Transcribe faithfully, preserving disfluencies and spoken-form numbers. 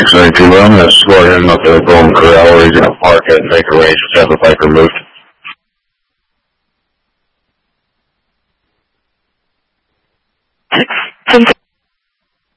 six ninety-two, I'm going to escort him up to the Golden Corral where he's going to park it and make arrangements to have the bike removed.